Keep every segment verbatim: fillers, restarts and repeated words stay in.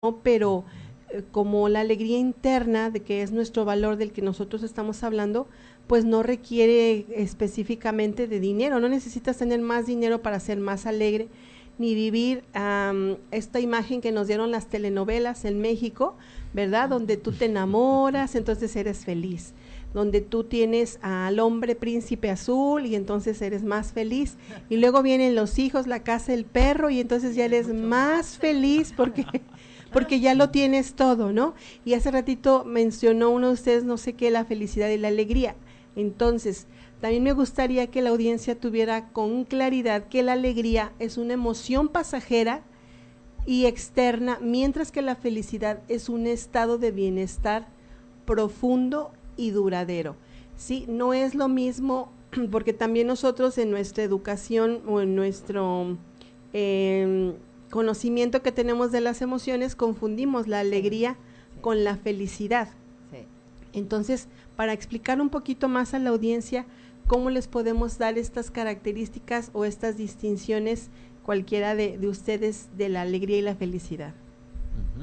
¿no? Pero eh, como la alegría interna, de que es nuestro valor del que nosotros estamos hablando, pues no requiere específicamente de dinero, no necesitas tener más dinero para ser más alegre, ni vivir um, esta imagen que nos dieron las telenovelas en México, ¿verdad? Donde tú te enamoras, entonces eres feliz, donde tú tienes al hombre príncipe azul y entonces eres más feliz, y luego vienen los hijos, la casa, el perro, y entonces ya eres más feliz porque, porque ya lo tienes todo, ¿no? Y hace ratito mencionó uno de ustedes, no sé qué, la felicidad y la alegría. Entonces, también me gustaría que la audiencia tuviera con claridad que la alegría es una emoción pasajera y externa, mientras que la felicidad es un estado de bienestar profundo y duradero, ¿sí? No es lo mismo, porque también nosotros en nuestra educación o en nuestro eh, conocimiento que tenemos de las emociones, confundimos la alegría sí. con la felicidad. Sí. Entonces, para explicar un poquito más a la audiencia cómo les podemos dar estas características o estas distinciones, cualquiera de, de ustedes, de la alegría y la felicidad. Uh-huh.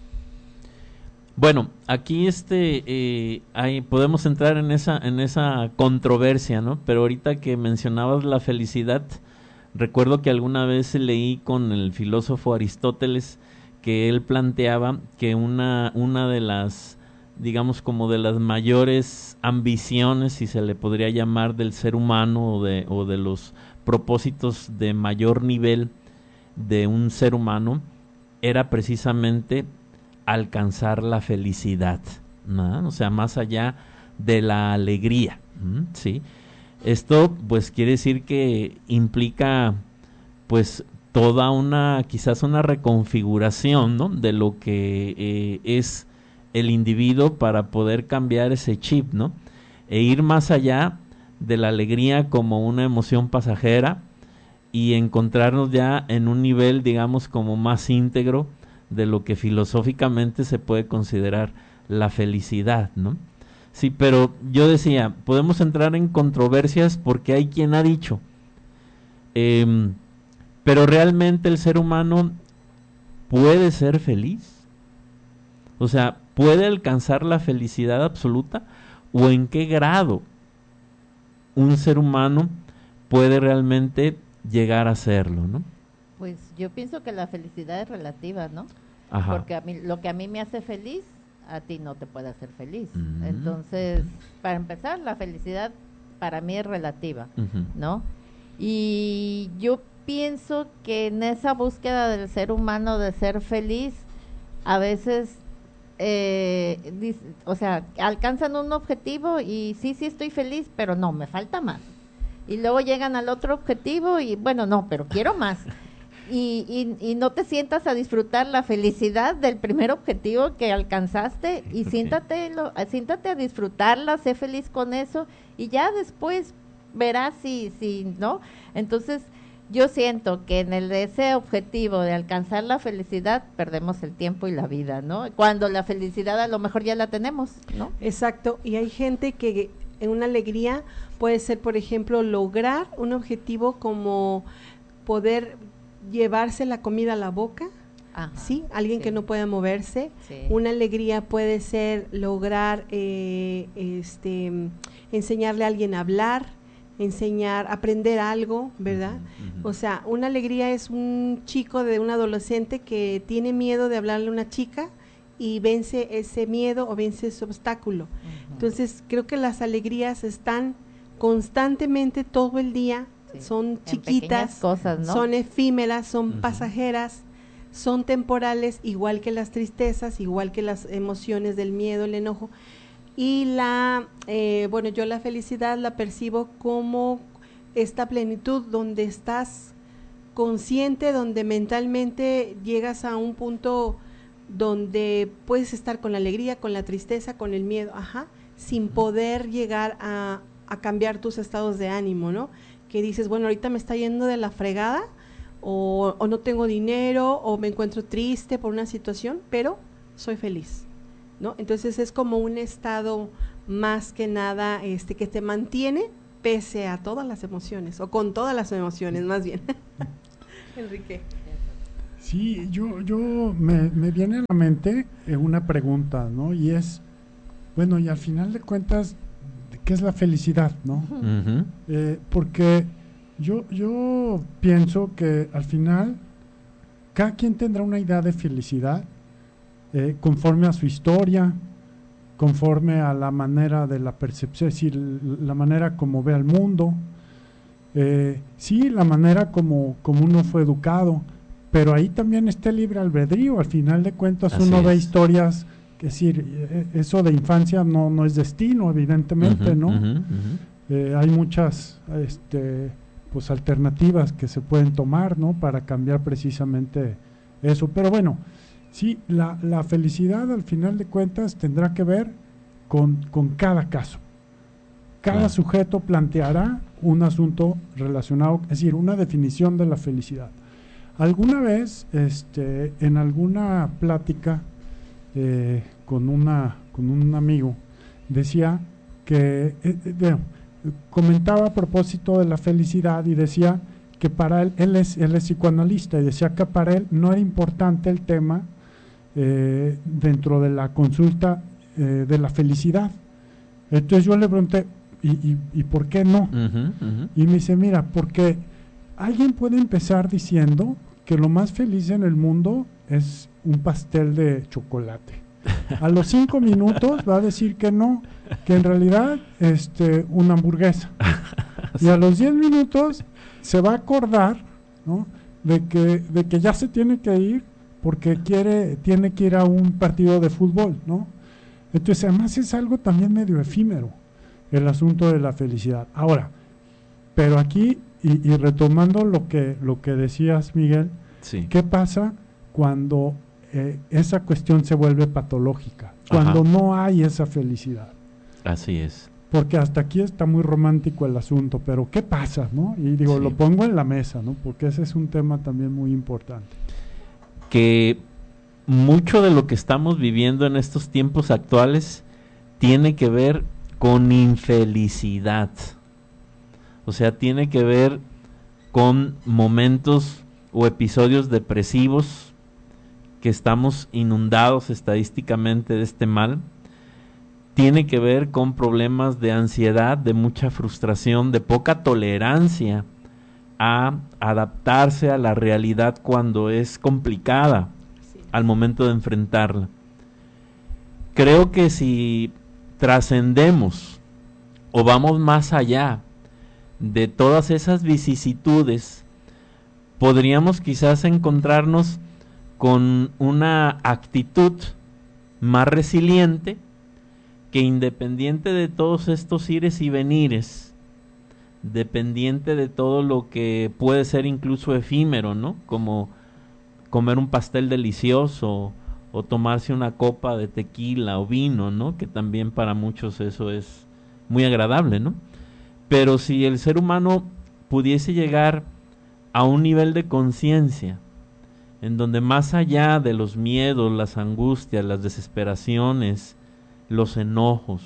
Bueno, aquí este eh, ahí podemos entrar en esa en esa controversia, ¿no? Pero ahorita que mencionabas la felicidad, recuerdo que alguna vez leí con el filósofo Aristóteles que él planteaba que una una de las digamos como de las mayores ambiciones, si se le podría llamar, del ser humano o de, o de los propósitos de mayor nivel de un ser humano, era precisamente alcanzar la felicidad, ¿no? O sea, más allá de la alegría, ¿sí? Esto pues quiere decir que implica pues toda una, quizás una reconfiguración, ¿no? De lo que eh, es el individuo para poder cambiar ese chip, ¿no? E ir más allá de la alegría como una emoción pasajera y encontrarnos ya en un nivel, digamos, como más íntegro de lo que filosóficamente se puede considerar la felicidad, ¿no? Sí, pero yo decía, podemos entrar en controversias porque hay quien ha dicho, eh, pero realmente el ser humano puede ser feliz. O sea, ¿puede alcanzar la felicidad absoluta? ¿O en qué grado un ser humano puede realmente llegar a serlo, ¿no? Pues yo pienso que la felicidad es relativa, ¿no? Ajá. Porque a mí, lo que a mí me hace feliz, a ti no te puede hacer feliz. Mm. Entonces, para empezar, la felicidad para mí es relativa, Uh-huh. ¿no? Y yo pienso que en esa búsqueda del ser humano de ser feliz, a veces... Eh, dice, o sea, alcanzan un objetivo y sí, sí estoy feliz, pero no, me falta más. Y luego llegan al otro objetivo y bueno, no, pero quiero más. Y, y, y no te sientas a disfrutar la felicidad del primer objetivo que alcanzaste y Okay. siéntate, lo, siéntate a disfrutarla, sé feliz con eso y ya después verás si, si, ¿no? Entonces, yo siento que en el ese objetivo de alcanzar la felicidad perdemos el tiempo y la vida, ¿no? Cuando la felicidad a lo mejor ya la tenemos, ¿no? Exacto, y hay gente que en una alegría puede ser, por ejemplo, lograr un objetivo como poder llevarse la comida a la boca, Ajá, ¿sí? Alguien sí. que no pueda moverse. Sí. Una alegría puede ser lograr eh, este, enseñarle a alguien a hablar, enseñar, aprender algo, ¿verdad? Uh-huh, uh-huh. O sea, una alegría es un chico de un adolescente que tiene miedo de hablarle a una chica y vence ese miedo o vence ese obstáculo. Uh-huh. Entonces, creo que las alegrías están constantemente todo el día, sí. Son chiquitas, cosas, ¿no? Son efímeras, son Uh-huh. pasajeras, son temporales, igual que las tristezas, igual que las emociones del miedo, el enojo. Y la, eh, bueno, yo la felicidad la percibo como esta plenitud donde estás consciente, donde mentalmente llegas a un punto donde puedes estar con la alegría, con la tristeza, con el miedo, ajá, sin poder llegar a, a cambiar tus estados de ánimo, ¿no? Que dices, bueno, ahorita me está yendo de la fregada, o, o no tengo dinero, o me encuentro triste por una situación, pero soy feliz, ¿no? Entonces es como un estado más que nada este que te mantiene pese a todas las emociones, o con todas las emociones más bien. Enrique. Sí, yo, yo me, me viene a la mente eh, una pregunta, ¿no? Y es, bueno, y al final de cuentas, ¿qué es la felicidad, no? Uh-huh. Eh, porque yo, yo pienso que al final cada quien tendrá una idea de felicidad eh, conforme a su historia, conforme a la manera de la percepción, es decir, la manera como ve al mundo, eh, sí, la manera como, como uno fue educado, pero ahí también está el libre albedrío. Al final de cuentas Así uno ve es. historias, es decir, eh, eso de infancia no, no es destino, evidentemente, Uh-huh, ¿no? uh-huh, uh-huh. Eh, hay muchas este, pues alternativas que se pueden tomar, ¿no? Para cambiar precisamente eso. Pero bueno, sí, la, la felicidad al final de cuentas tendrá que ver con, con cada caso. Cada Claro. sujeto planteará un asunto relacionado, es decir, una definición de la felicidad. Alguna vez, este, en alguna plática eh, con, una, con un amigo, decía que, eh, eh, bueno, comentaba a propósito de la felicidad y decía que para él, él es, él es psicoanalista, y decía que para él no era importante el tema eh, dentro de la consulta eh, de la felicidad. Entonces yo le pregunté, ¿y, y, y por qué no? Uh-huh, uh-huh. Y me dice, mira, porque alguien puede empezar diciendo que lo más feliz en el mundo es un pastel de chocolate. A los cinco minutos va a decir que no, que en realidad este, una hamburguesa. Y a los diez minutos se va a acordar, ¿no? de, que, de que ya se tiene que ir porque quiere, tiene que ir a un partido de fútbol, ¿no? Entonces, además es algo también medio efímero, el asunto de la felicidad. Ahora, pero aquí, y, y retomando lo que, lo que decías, Miguel, Sí. ¿qué pasa cuando eh, esa cuestión se vuelve patológica? Cuando Ajá. no hay esa felicidad. Así es. Porque hasta aquí está muy romántico el asunto, pero ¿qué pasa, no? Y digo, Sí. lo pongo en la mesa, ¿no? Porque ese es un tema también muy importante. Que mucho de lo que estamos viviendo en estos tiempos actuales tiene que ver con infelicidad. O sea, tiene que ver con momentos o episodios depresivos que estamos inundados estadísticamente de este mal. Tiene que ver con problemas de ansiedad, de mucha frustración, de poca tolerancia a adaptarse a la realidad cuando es complicada, al momento de enfrentarla. Creo que si trascendemos o vamos más allá de todas esas vicisitudes, podríamos quizás encontrarnos con una actitud más resiliente, que independiente de todos estos ires y venires, dependiente de todo lo que puede ser incluso efímero, ¿no? Como comer un pastel delicioso o tomarse una copa de tequila o vino, ¿no? Que también para muchos eso es muy agradable, ¿no? Pero si el ser humano pudiese llegar a un nivel de conciencia en donde más allá de los miedos, las angustias, las desesperaciones, los enojos,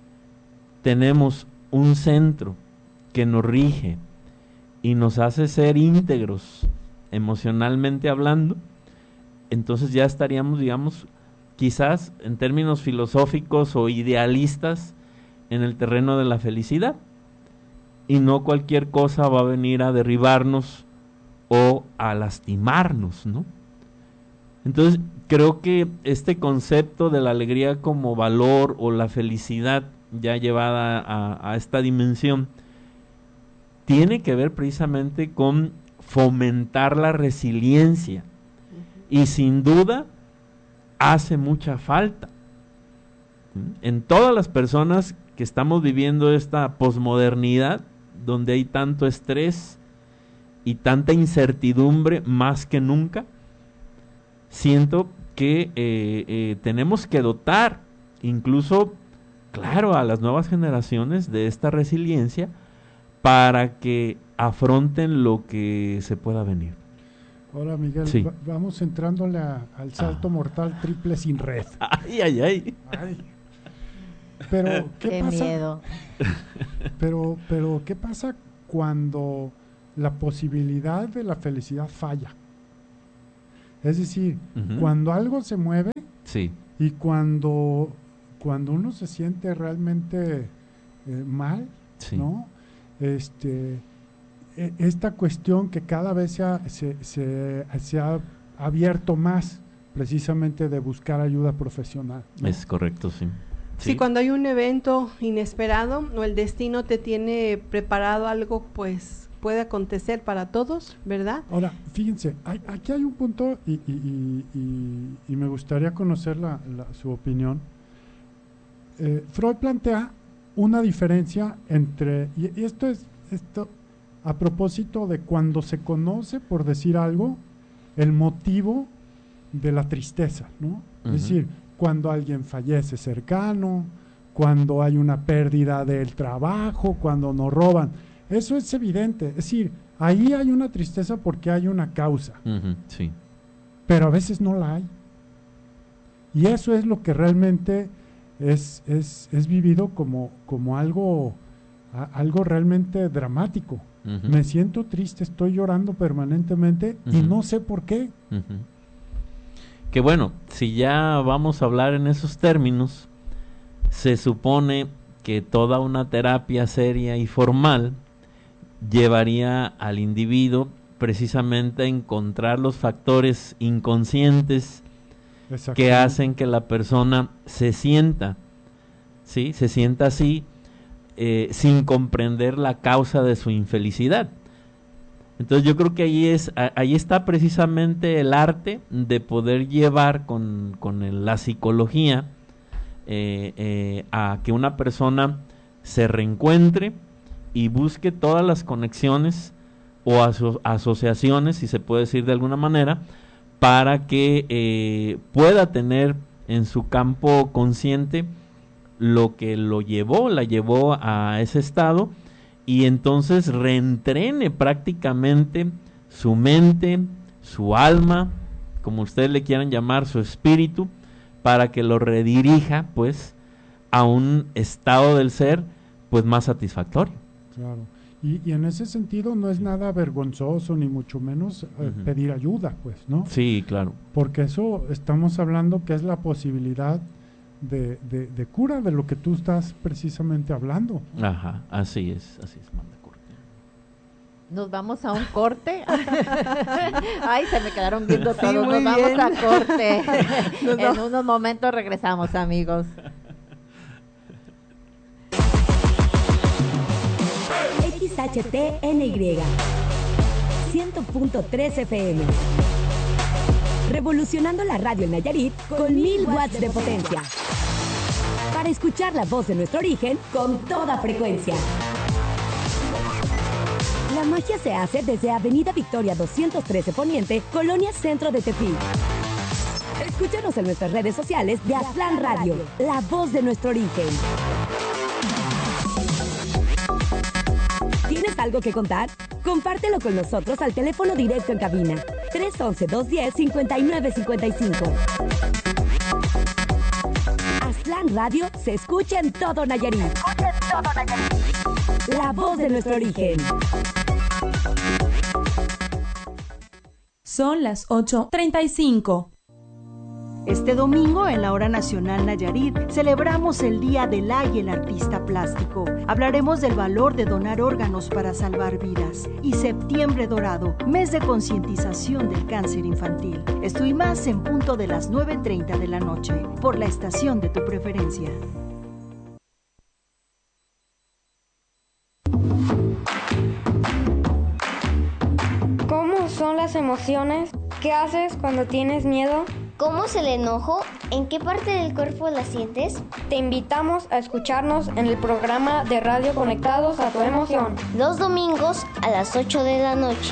tenemos un centro que nos rige y nos hace ser íntegros emocionalmente hablando, entonces ya estaríamos, digamos, quizás en términos filosóficos o idealistas en el terreno de la felicidad, y no cualquier cosa va a venir a derribarnos o a lastimarnos, ¿no? Entonces creo que este concepto de la alegría como valor o la felicidad ya llevada a, a esta dimensión tiene que ver precisamente con fomentar la resiliencia, y sin duda hace mucha falta en todas las personas que estamos viviendo esta posmodernidad donde hay tanto estrés y tanta incertidumbre más que nunca. Siento que eh, eh, tenemos que dotar incluso, claro, a las nuevas generaciones de esta resiliencia para que afronten lo que se pueda venir. Ahora, Miguel, Sí. va- vamos entrándole a- al salto Ah. mortal triple sin red. Ay, ay, ay. Ay. Pero, ¿qué, Qué pasa? miedo. Pero, pero, ¿qué pasa cuando la posibilidad de la felicidad falla? Es decir, Uh-huh. cuando algo se mueve Sí. y cuando, cuando uno se siente realmente eh, mal, Sí. ¿no? Este, e- esta cuestión que cada vez se ha, se, se, se ha abierto más precisamente de buscar ayuda profesional, ¿no? Es correcto, sí. Sí, cuando hay un evento inesperado o el destino te tiene preparado algo, pues puede acontecer para todos, ¿verdad? Ahora, fíjense, hay- aquí hay un punto y, y- y- y- y me gustaría conocer la, la- su opinión. Eh, Freud plantea una diferencia entre, y, y esto es esto a propósito de cuando se conoce, por decir algo, el motivo de la tristeza, ¿no? Ujú. Es decir, cuando alguien fallece cercano, cuando hay una pérdida del trabajo, cuando nos roban. Eso es evidente. Es decir, ahí hay una tristeza porque hay una causa, Ujú, sí. pero a veces no la hay. Y eso es lo que realmente es, es, es vivido como, como algo, a- algo realmente dramático. Ujú, Me siento triste, estoy llorando permanentemente y Ujú. no sé por qué. ujú. Que bueno, si ya vamos a hablar en esos términos, se supone que toda una terapia seria y formal llevaría al individuo precisamente a encontrar los factores inconscientes que Exactamente. hacen que la persona se sienta, ¿sí? Se sienta así eh, sin comprender la causa de su infelicidad. Entonces yo creo que ahí es, a- ahí está precisamente el arte de poder llevar con, con el- la psicología eh, eh, a que una persona se reencuentre y busque todas las conexiones o aso- asociaciones, si se puede decir de alguna manera, para que eh, pueda tener en su campo consciente lo que lo llevó, la llevó a ese estado, y entonces reentrene prácticamente su mente, su alma, como ustedes le quieran llamar, su espíritu, para que lo redirija pues a un estado del ser pues más satisfactorio. Claro. Y, y en ese sentido no es nada vergonzoso, ni mucho menos eh, Ujú. pedir ayuda, pues, ¿no? Sí, claro. Porque eso estamos hablando que es la posibilidad de, de, de cura de lo que tú estás precisamente hablando. Ajá, así es, así es, manda corte. Nos vamos a un corte. Ay, se me quedaron viendo Sí, todos. muy Nos vamos bien. a corte. Nos En vamos. unos momentos regresamos, amigos. X H T N Y cien punto tres F M. Revolucionando la radio en Nayarit con mil watts de potencia. Para escuchar la voz de nuestro origen con toda frecuencia. La magia se hace desde Avenida Victoria doscientos trece Poniente, Colonia Centro de Tepic. Escúchanos en nuestras redes sociales de Aztlán Radio, la voz de nuestro origen. ¿Tienes algo que contar? Compártelo con nosotros al teléfono directo en cabina tres once, dos diez, cincuenta y nueve cincuenta y cinco. Aztlán Radio se escucha en todo Nayarit. La voz de nuestro origen. Son las ocho treinta y cinco. Este domingo, en la Hora Nacional Nayarit, celebramos el Día del A y el Artista Plástico. Hablaremos del valor de donar órganos para salvar vidas. Y Septiembre Dorado, mes de concientización del cáncer infantil. Esto y más en punto de las nueve treinta de la noche, por la estación de tu preferencia. ¿Cómo son las emociones? ¿Qué haces cuando tienes miedo? ¿Cómo es el enojo? ¿En qué parte del cuerpo la sientes? Te invitamos a escucharnos en el programa de radio Conectados a tu Emoción. Los domingos a las ocho de la noche.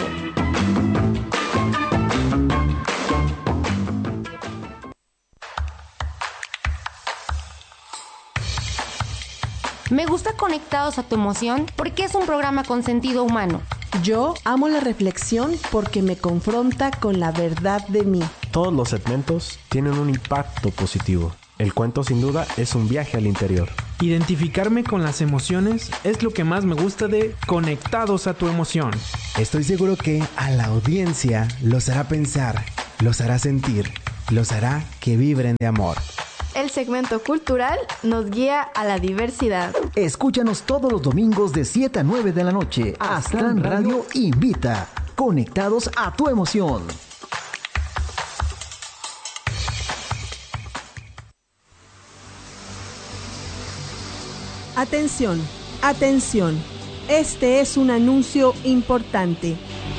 Me gusta Conectados a tu Emoción porque es un programa con sentido humano. Yo amo la reflexión porque me confronta con la verdad de mí. Todos los segmentos tienen un impacto positivo. El cuento sin duda es un viaje al interior. Identificarme con las emociones es lo que más me gusta de Conectados a tu Emoción. Estoy seguro que a la audiencia los hará pensar los hará sentir, los hará que vibren de amor. El segmento cultural nos guía a la diversidad. Escúchanos todos los domingos de siete a nueve de la noche. Aztlán Radio invita. Conectados a tu emoción. Atención, atención. Este es un anuncio importante.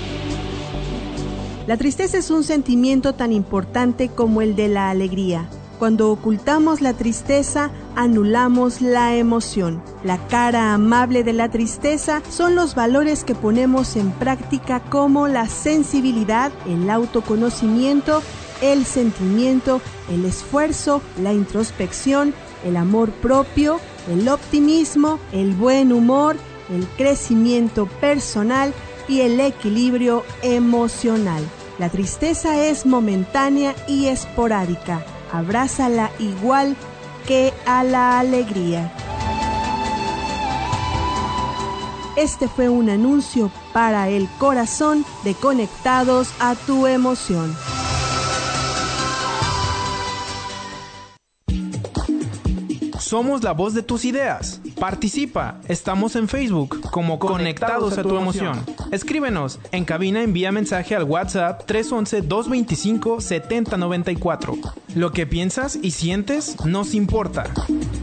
La tristeza es un sentimiento tan importante como el de la alegría. Cuando ocultamos la tristeza, anulamos la emoción. La cara amable de la tristeza son los valores que ponemos en práctica, como la sensibilidad, el autoconocimiento, el sentimiento, el esfuerzo, la introspección, el amor propio, el optimismo, el buen humor, el crecimiento personal y el equilibrio emocional. La tristeza es momentánea y esporádica. Abrázala igual que a la alegría. Este fue un anuncio para el corazón de Conectados a tu emoción. Somos la voz de tus ideas. Participa. Estamos en Facebook como Conectados, Conectados a, tu a tu emoción. emoción. Escríbenos. En cabina envía mensaje al WhatsApp tres once, dos veinticinco, setenta noventa y cuatro. Lo que piensas y sientes nos importa.